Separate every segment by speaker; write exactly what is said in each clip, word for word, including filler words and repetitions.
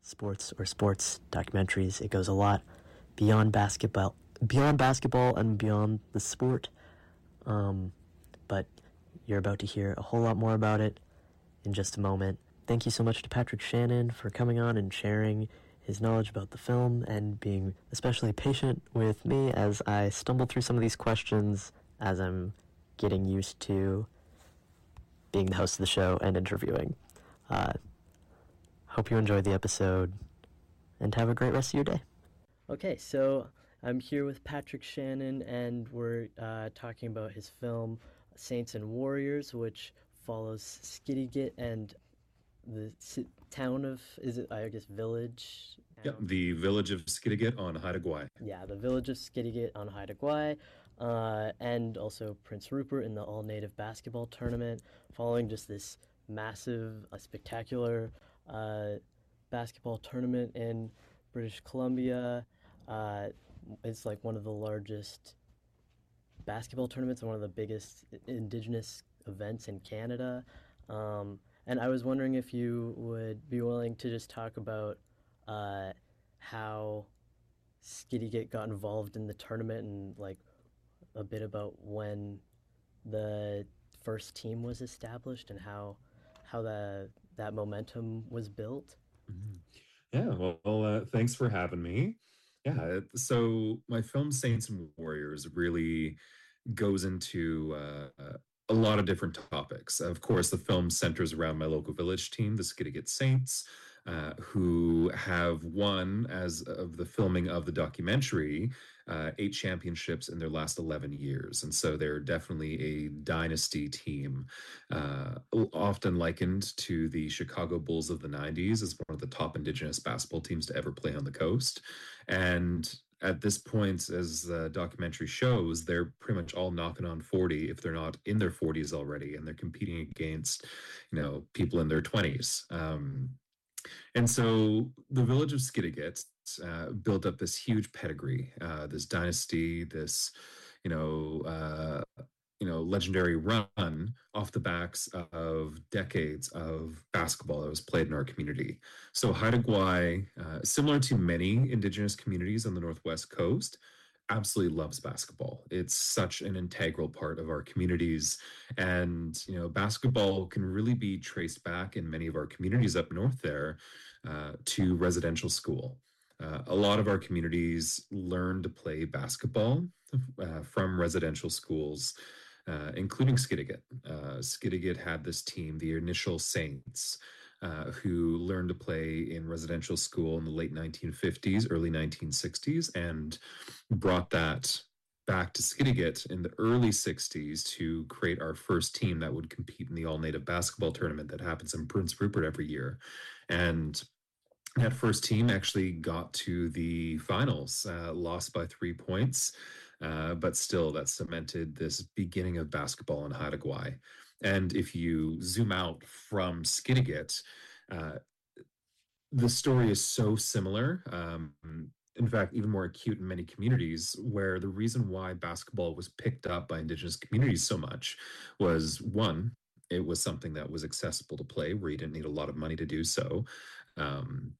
Speaker 1: sports or sports documentaries. It goes a lot beyond basketball, beyond basketball and beyond the sport. Um, but you're about to hear a whole lot more about it in just a moment. Thank you so much to Patrick Shannon for coming on and sharing his knowledge about the film and being especially patient with me as I stumble through some of these questions as I'm getting used to being the host of the show and interviewing. Uh, hope you enjoyed the episode and have a great rest of your day. Okay, so I'm here with Patrick Shannon and we're uh, talking about his film Saints and Warriors, which follows Skidegate and the ci- town of, is it, I guess, village?
Speaker 2: Yep, the village of Skidegate on Haida Gwaii.
Speaker 1: Yeah, the village of Skidegate on Haida Gwaii, uh, and also Prince Rupert in the all-native basketball tournament, following just this massive, uh, spectacular uh, basketball tournament in British Columbia. Uh, it's like one of the largest basketball tournaments and one of the biggest Indigenous events in Canada. Um, And I was wondering if you would be willing to just talk about uh, how Skidegate got involved in the tournament and like a bit about when the first team was established and how how the that momentum was built.
Speaker 2: Mhm. Yeah, well, well, uh, thanks for having me. Yeah, it- so my film Saints and Warriors really goes into uh, a lot of different topics. Of course, the film centers around my local village team, the Skidegate Saints, uh, who have won, as of the filming of the documentary, uh, eight championships in their last eleven years. And so they're definitely a dynasty team, uh, often likened to the Chicago Bulls of the nineties as one of the top Indigenous basketball teams to ever play on the coast. And at this point, as the documentary shows, they're pretty much all knocking on forty, if they're not in their forties already, and they're competing against, you know, people in their twenties. Um, and so the village of Skidegate uh, built up this huge pedigree, uh, this dynasty, this, you know, uh, you know, legendary run off the backs of decades of basketball that was played in our community. So Haida Gwaii, uh, similar to many Indigenous communities on the Northwest Coast, absolutely loves basketball. It's such an integral part of our communities. And, you know, basketball can really be traced back in many of our communities up north there uh, to residential school. Uh, a lot of our communities learn to play basketball uh, from residential schools, uh, including Skidegate. Uh, Skidegate had this team, the initial Saints, uh, who learned to play in residential school in the late nineteen fifties, early nineteen sixties, and brought that back to Skidegate in the early sixties to create our first team that would compete in the all-native basketball tournament that happens in Prince Rupert every year. And that first team actually got to the finals, uh, lost by three points, uh, but still that cemented this beginning of basketball in Haida Gwaii. And if you zoom out from Skidegate, uh, the story is so similar. Um, in fact, even more acute in many communities, where the reason why basketball was picked up by Indigenous communities so much was, one, it was something that was accessible to play, where you didn't need a lot of money to do so. Um,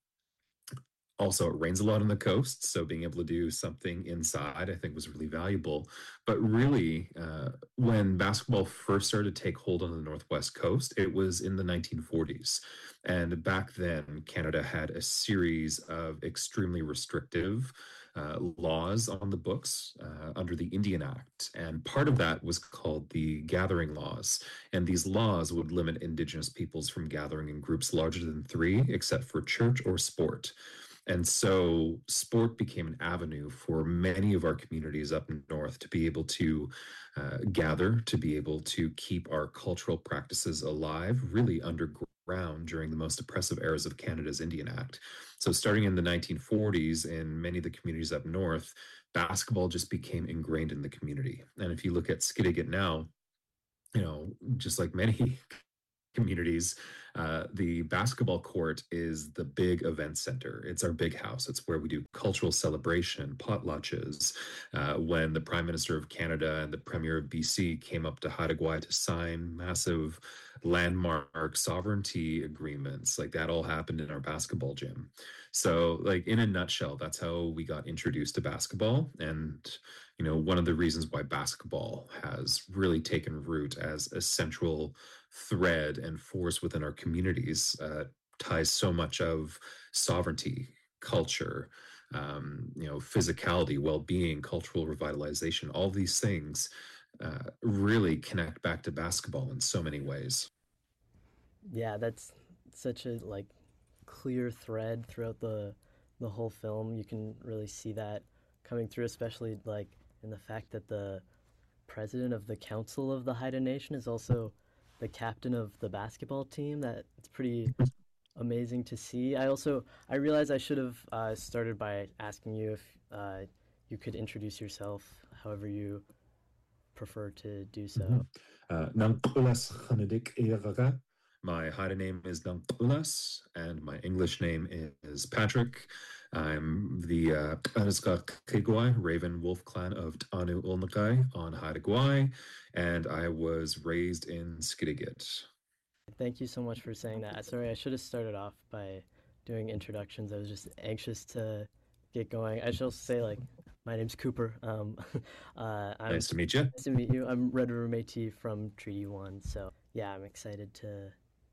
Speaker 2: Also, it rains a lot on the coast, so being able to do something inside, I think, was really valuable. But really, uh, when basketball first started to take hold on the Northwest coast, it was in the nineteen forties. And back then, Canada had a series of extremely restrictive uh, laws on the books uh, under the Indian Act. And part of that was called the Gathering Laws. And these laws would limit Indigenous peoples from gathering in groups larger than three, except for church or sport. And so sport became an avenue for many of our communities up north to be able to uh, gather, to be able to keep our cultural practices alive, really underground during the most oppressive eras of Canada's Indian Act. So starting in the nineteen forties, in many of the communities up north, basketball just became ingrained in the community. And if you look at Skidegate now, you know, just like many communities, uh, the basketball court is the big event center. It's our big house. It's where we do cultural celebration, potlatches. Uh, when the Prime Minister of Canada and the Premier of B C came up to Haida Gwaii to sign massive landmark sovereignty agreements, like that all happened in our basketball gym. So, like in a nutshell, that's how we got introduced to basketball. And you know, one of the reasons why basketball has really taken root as a central thread and force within our communities uh, ties so much of sovereignty, culture, um, you know, physicality, well-being, cultural revitalization, all these things uh, really connect back to basketball in so many ways.
Speaker 1: Yeah, that's such a like clear thread throughout the the whole film. You can really see that coming through, especially like in the fact that the president of the Council of the Haida Nation is also the captain of the basketball team. That it's pretty amazing to see. I also I realize I should have uh, started by asking you if uh, you could introduce yourself, however you prefer to do so.
Speaker 2: Mhm. Uh, Nang Ulas Khanadik Iyagaga. My Haida name is Nang Ulas, and my English name is Patrick. I'm the uh, Anaska Kigwai, Raven Wolf clan of Tanu Ulnakai on Haida Gwaii, and I was raised in Skidegit.
Speaker 1: Thank you so much for saying that. Sorry, I should have started off by doing introductions. I was just anxious to get going. I shall say like my name's Cooper. Um, uh, I'm
Speaker 2: Nice to meet you.
Speaker 1: Nice to meet you. I'm Red River Métis from Treaty One. So yeah, I'm excited to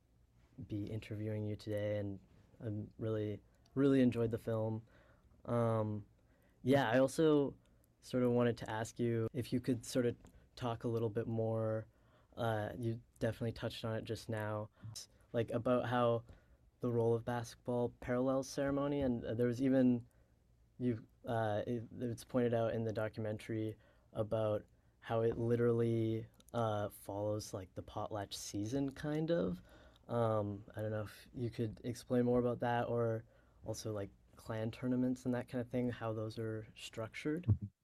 Speaker 1: be interviewing you today, and I'm really really enjoyed the film. Um, yeah, I also sort of wanted to ask you if you could sort of talk a little bit more. Uh, you definitely touched on it just now, like about how the role of basketball parallels ceremony, and uh, there was even you. Uh, it, it's pointed out in the documentary about how it literally uh, follows like the potlatch season, kind of. Um, I don't know if you could explain more about that, or also like clan tournaments and that kind of thing, how those are structured.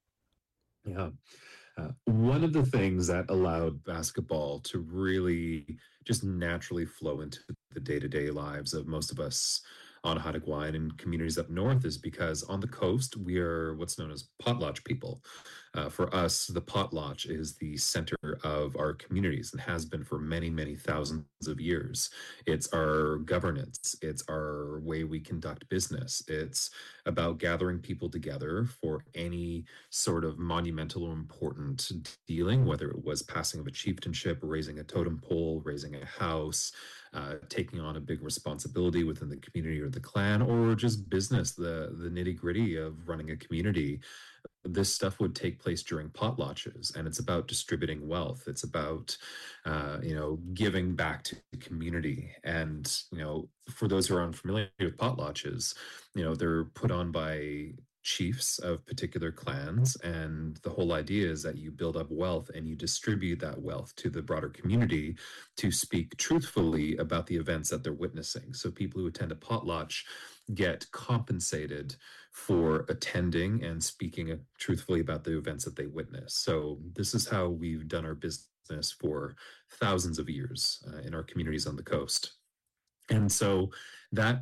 Speaker 2: Yeah. Uh, one of the things that allowed basketball to really just naturally flow into the day-to-day lives of most of us on Haida Gwaii and in communities up north is because on the coast we are what's known as potlatch people. Uh, for us, the potlatch is the center of our communities and has been for many, many thousands of years. It's our governance. It's our way we conduct business. It's about gathering people together for any sort of monumental or important dealing, whether it was passing of a chieftainship, raising a totem pole, raising a house, uh, taking on a big responsibility within the community or the clan, or just business, the the nitty gritty of running a community. This stuff would take place during potlatches, and it's about distributing wealth. It's about uh, you know giving back to the community. And you know for those who are unfamiliar with potlatches, you know they're put on by chiefs of particular clans, and the whole idea is that you build up wealth and you distribute that wealth to the broader community to speak truthfully about the events that they're witnessing. So people who attend a potlatch get compensated for attending and speaking uh, truthfully about the events that they witness. So this is how we've done our business for thousands of years uh, in our communities on the coast. And so that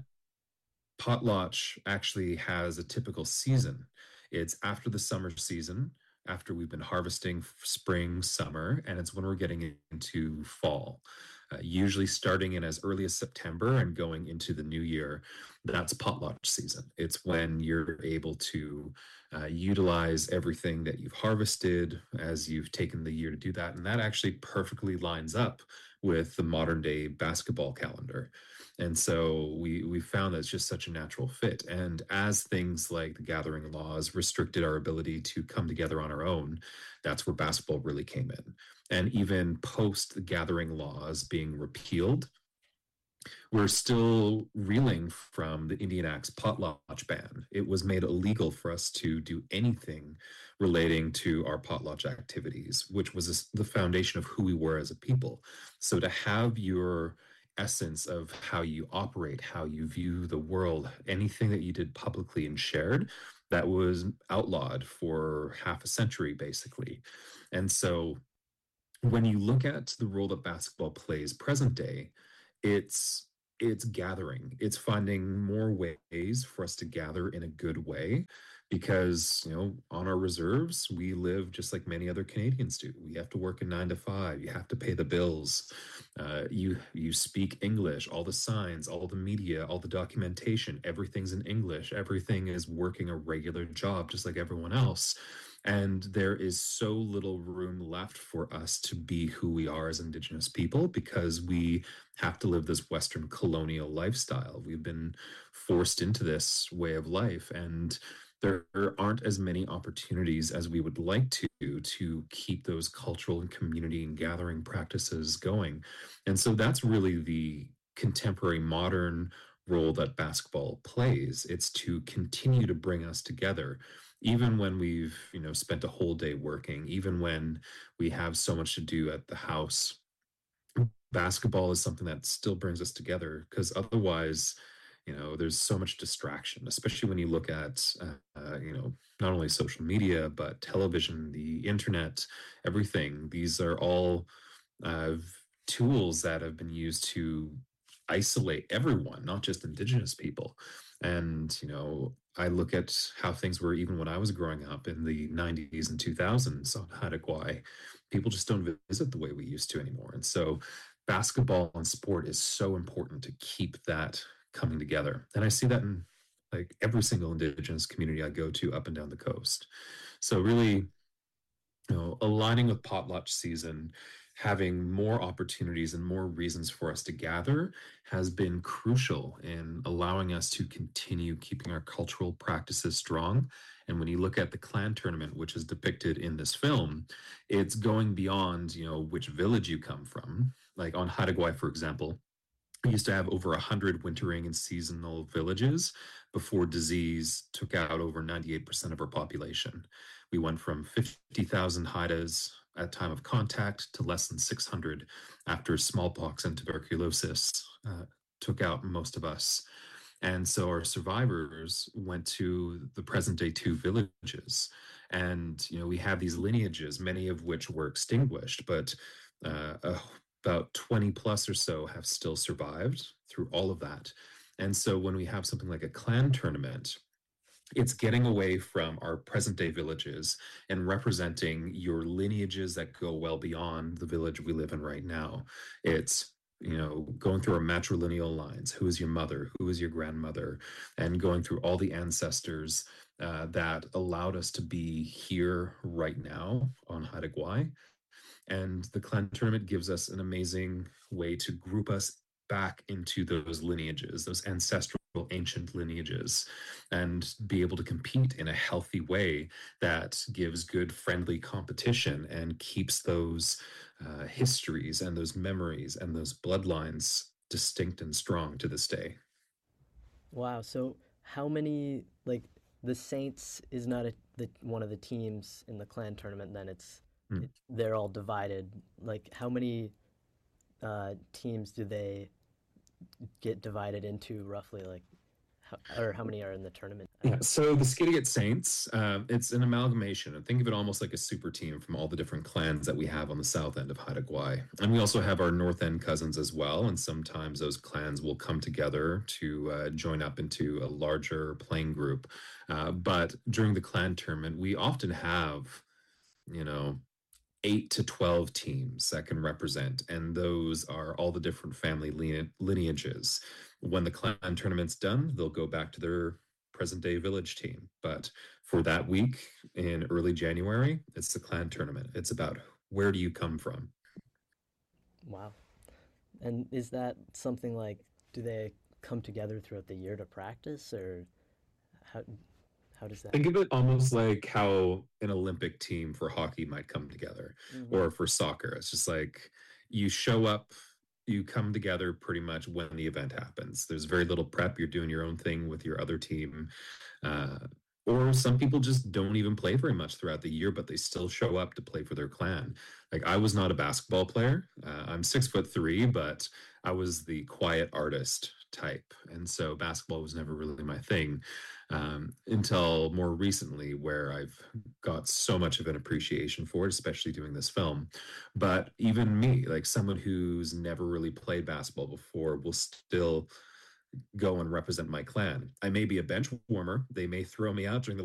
Speaker 2: potlatch actually has a typical season. It's after the summer season, after we've been harvesting spring, summer, and it's when we're getting into fall. Uh, usually starting in as early as September and going into the new year, that's potlatch season. It's when you're able to uh, utilize everything that you've harvested as you've taken the year to do that. And that actually perfectly lines up with the modern day basketball calendar. And so we we found that it's just such a natural fit. And as things like the gathering laws restricted our ability to come together on our own, that's where basketball really came in. And even post the gathering laws being repealed, we're still reeling from the Indian Act's potlatch ban. It was made illegal for us to do anything relating to our potlatch activities, which was the foundation of who we were as a people. So to have your essence of how you operate, how you view the world, anything that you did publicly and shared, that was outlawed for half a century, basically. And so when you look at the role that basketball plays present day, it's it's gathering. It's finding more ways for us to gather in a good way because, you know, on our reserves, we live just like many other Canadians do. We have to work a nine to five. You have to pay the bills. Uh, you you speak English, all the signs, all the media, all the documentation, everything's in English. Everything is working a regular job just like everyone else. And there is so little room left for us to be who we are as Indigenous people because we have to live this Western colonial lifestyle. We've been forced into this way of life, and there aren't as many opportunities as we would like to to keep those cultural and community and gathering practices going. And so that's really the contemporary modern role that basketball plays. It's to continue to bring us together even when we've, you know, spent a whole day working, even when we have so much to do at the house. Basketball is something that still brings us together because otherwise, you know, there's so much distraction, especially when you look at, uh, uh, you know, not only social media, but television, the internet, everything. These are all uh, tools that have been used to isolate everyone, not just Indigenous people. And, you know, I look at how things were even when I was growing up in the nineties and two thousands on Haida Gwaii. People just don't visit the way we used to anymore. And so basketball and sport is so important to keep that coming together. And I see that in like every single Indigenous community I go to up and down the coast. So really, you know, aligning with potlatch season, having more opportunities and more reasons for us to gather has been crucial in allowing us to continue keeping our cultural practices strong. And when you look at the clan tournament, which is depicted in this film, it's going beyond, you know, which village you come from. Like on Haida Gwaii, for example, we used to have over a hundred wintering and seasonal villages before disease took out over ninety-eight percent of our population. We went from fifty thousand Haidas at time of contact to less than six hundred after smallpox and tuberculosis uh, took out most of us. And so our survivors went to the present day two villages. And, you know, we have these lineages, many of which were extinguished, but uh, uh, about twenty plus or so have still survived through all of that. And so when we have something like a clan tournament, it's getting away from our present day villages and representing your lineages that go well beyond the village we live in right now. It's, you know, going through our matrilineal lines. Who is your mother? Who is your grandmother? And going through all the ancestors uh, that allowed us to be here right now on Haida Gwaii. And the clan tournament gives us an amazing way to group us back into those lineages, those ancestral ancient lineages, and be able to compete in a healthy way that gives good friendly competition and keeps those uh, histories and those memories and those bloodlines distinct and strong to this day.
Speaker 1: Wow. So how many like the Saints is not a, the one of the teams in the clan tournament, then it's
Speaker 2: Mm.
Speaker 1: it, they're all divided. Like how many uh teams do they get divided into roughly like how, or how many are in the tournament? I
Speaker 2: Yeah,
Speaker 1: guess.
Speaker 2: so the Skidegate Saints, um, it's an amalgamation. And think of it almost like a super team from all the different clans that we have on the south end of Haida Gwaii. And we also have our north end cousins as well. And sometimes those clans will come together to uh, join up into a larger playing group. Uh, but during the clan tournament, we often have, you know, eight to twelve teams that can represent, and those are all the different family line- lineages. When the clan tournament's done, they'll go back to their present day village team. But for that week in early January, it's the clan tournament. It's about where do you come from?
Speaker 1: Wow. And is that something like do they come together throughout the year to practice or how how does that?
Speaker 2: Think of it almost like how an Olympic team for hockey might come together
Speaker 1: Hmm.
Speaker 2: or for soccer. It's just like you show up, you come together pretty much when the event happens. There's very little prep. You're doing your own thing with your other team. Uh, or some people just don't even play very much throughout the year, but they still show up to play for their clan. Like I was not a basketball player. Uh, I'm six foot three, but I was the quiet artist type. And so basketball was never really my thing. um, until more recently, where I've got so much of an appreciation for it, especially doing this film. But even me, like someone who's never really played basketball before, will still go and represent my clan. I may be a bench warmer. They may throw me out during the